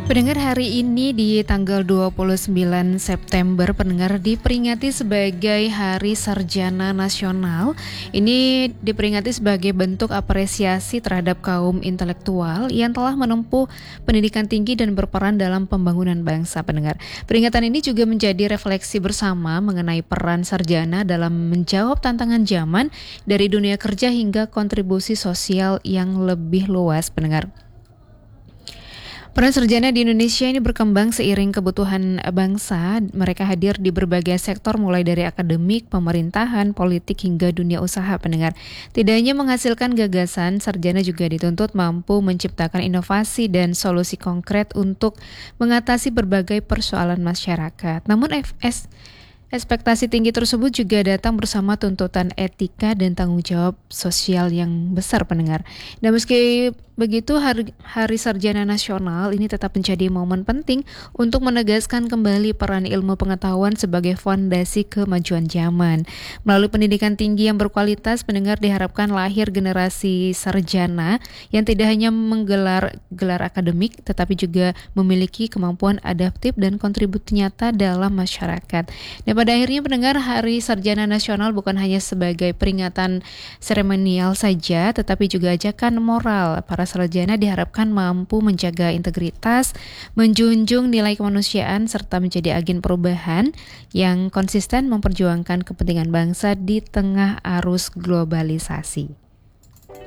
Pendengar, hari ini di tanggal 29 September pendengar diperingati sebagai Hari Sarjana Nasional. Ini diperingati sebagai bentuk apresiasi terhadap kaum intelektual yang telah menempuh pendidikan tinggi dan berperan dalam pembangunan bangsa, pendengar. Peringatan ini juga menjadi refleksi bersama mengenai peran sarjana dalam menjawab tantangan zaman dari dunia kerja hingga kontribusi sosial yang lebih luas, pendengar. Peran sarjana di Indonesia ini berkembang seiring kebutuhan bangsa. Mereka hadir di berbagai sektor mulai dari akademik, pemerintahan, politik hingga dunia usaha, pendengar. Tidak hanya menghasilkan gagasan, sarjana juga dituntut mampu menciptakan inovasi dan solusi konkret untuk mengatasi berbagai persoalan masyarakat. Namun ekspektasi tinggi tersebut juga datang bersama tuntutan etika dan tanggung jawab sosial yang besar, pendengar. Dan meski begitu, Hari Sarjana Nasional ini tetap menjadi momen penting untuk menegaskan kembali peran ilmu pengetahuan sebagai fondasi kemajuan zaman. Melalui pendidikan tinggi yang berkualitas, pendengar, diharapkan lahir generasi sarjana yang tidak hanya menggelar gelar akademik, tetapi juga memiliki kemampuan adaptif dan kontribusi nyata dalam masyarakat. Dan pada akhirnya, pendengar, Hari Sarjana Nasional bukan hanya sebagai peringatan seremonial saja, tetapi juga ajakan moral. Para sarjana diharapkan mampu menjaga integritas, menjunjung nilai kemanusiaan, serta menjadi agen perubahan yang konsisten memperjuangkan kepentingan bangsa di tengah arus globalisasi.